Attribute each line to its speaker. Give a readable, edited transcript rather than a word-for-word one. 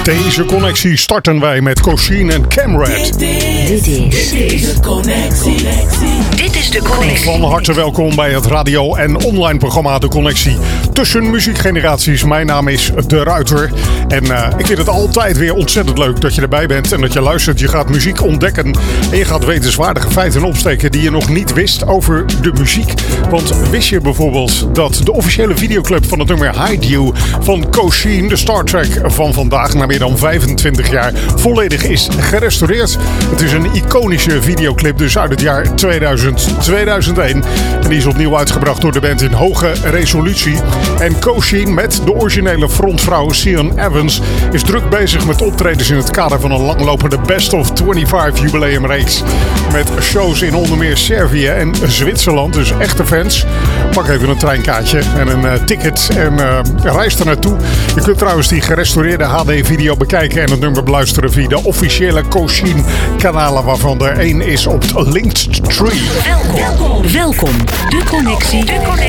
Speaker 1: Deze connectie starten wij met Kosheen en Camred.
Speaker 2: Dit is de connectie. Dit is de connectie.
Speaker 1: Van harte welkom bij het radio- en online programma De Connectie tussen muziekgeneraties. Mijn naam is De Ruiter en ik vind het altijd weer ontzettend leuk dat je erbij bent en dat je luistert. Je gaat muziek ontdekken en je gaat wetenswaardige feiten opsteken die je nog niet wist over de muziek. Want wist je bijvoorbeeld dat de officiële videoclip van het nummer Hide You van Kosheen, de Star Trek van vandaag, na meer dan 25 jaar volledig is gerestaureerd. Het is een iconische videoclip dus uit het jaar 2001. En die is opnieuw uitgebracht door de band in hoge resolutie. En Kosheen met de originele frontvrouw Sian Evans is druk bezig met optredens in het kader van een langlopende Best of 25 jubileumreeks. Met shows in onder meer Servië en Zwitserland. Dus echte fans. Pak even een treinkaartje en een ticket en reis er naartoe. Je kunt trouwens die gerestaureerde HD-video bekijken en het nummer beluisteren via de officiële Kosheen-kanalen, waarvan er één is op Linktree.
Speaker 2: Welkom. De connectie